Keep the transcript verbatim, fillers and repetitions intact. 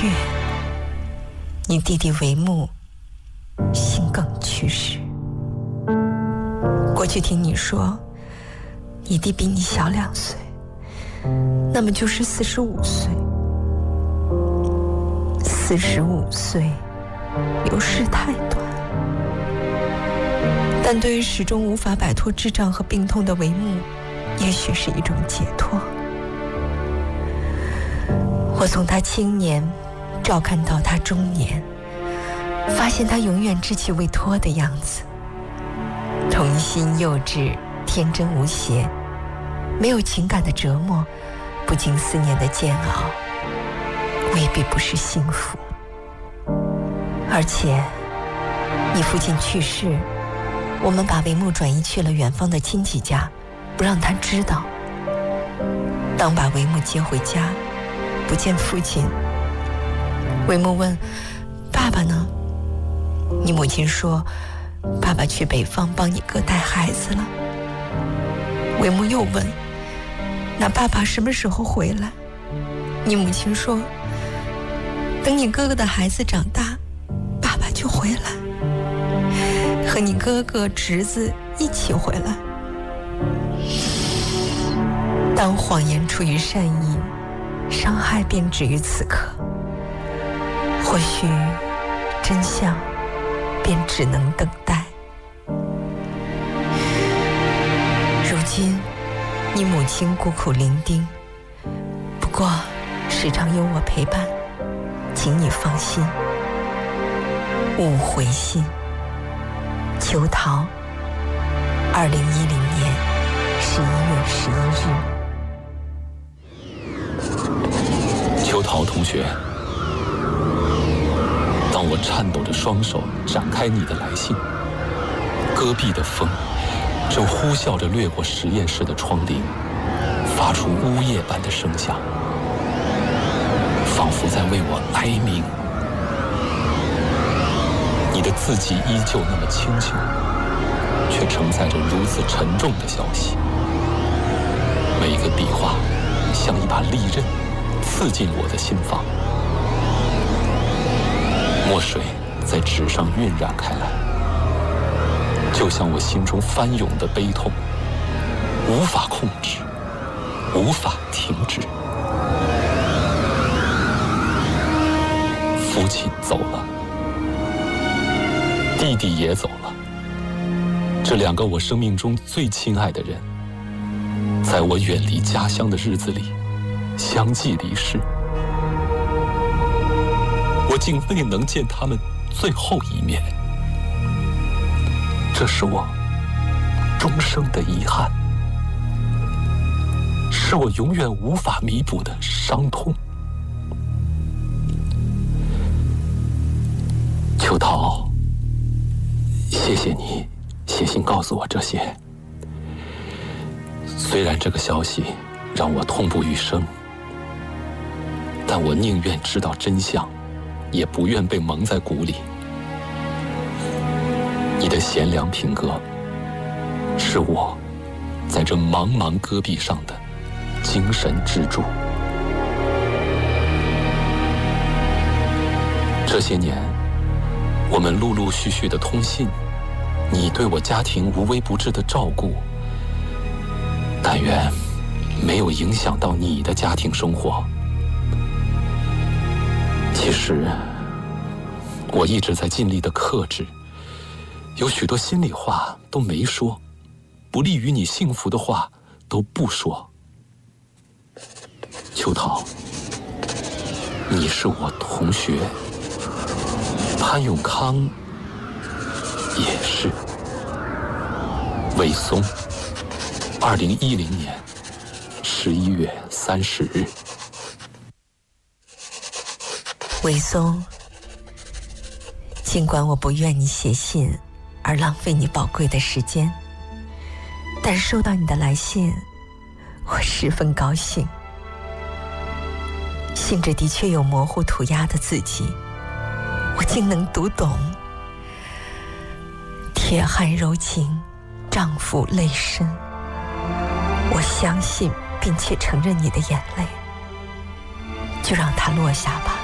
月，你弟弟帷幕心梗去世。过去听你说，你弟比你小两岁，那么就是四十五岁。四十五岁，流逝太短，但对于始终无法摆脱智障和病痛的帷幕，也许是一种解脱。我从他青年照看到他中年，发现他永远稚气未脱的样子，童心幼稚，天真无邪，没有情感的折磨，不经思念的煎熬，未必不是幸福。而且你父亲去世，我们把帷幕转移去了远方的亲戚家，不让他知道。当把帷幕接回家，不见父亲，帷幕问：爸爸呢？你母亲说：爸爸去北方帮你哥带孩子了。帷幕又问：那爸爸什么时候回来？你母亲说：等你哥哥的孩子长大，爸爸就回来，和你哥哥侄子一起回来。当谎言出于善意，伤害便止于此刻，或许真相便只能等待。如今你母亲孤苦伶仃，不过时常有我陪伴，请你放心。勿回信。秋桃，二零一零年十一月十一日。 秋桃同学，当我颤抖着双手展开你的来信，戈壁的风正呼啸着掠过实验室的窗棂，发出呜咽般的声响，仿佛在为我哀鸣。你的字迹依旧那么清秀，却承载着如此沉重的消息。每一个笔画像一把利刃，刺进我的心房。墨水在纸上晕染开来，就像我心中翻涌的悲痛，无法控制，无法停止。父亲走了，弟弟也走了，这两个我生命中最亲爱的人，在我远离家乡的日子里相继离世，我竟未能见他们最后一面，这是我终生的遗憾，是我永远无法弥补的伤痛。秋桃，谢谢你写信告诉我这些，虽然这个消息让我痛不欲生，但我宁愿知道真相，也不愿被蒙在鼓里。你的贤良品格，是我在这茫茫戈壁上的精神支柱。这些年，我们陆陆续续的通信，你对我家庭无微不至的照顾，但愿没有影响到你的家庭生活。其实我一直在尽力的克制，有许多心里话都没说，不利于你幸福的话都不说。秋桃，你是我同学，潘永康也是。韦松，二零一零年十一月三十日。 韦松，尽管我不愿你写信而浪费你宝贵的时间，但收到你的来信，我十分高兴。信纸的确有模糊涂鸦的字迹，我竟能读懂。铁汉柔情，丈夫泪深。我相信并且承认你的眼泪，就让它落下吧。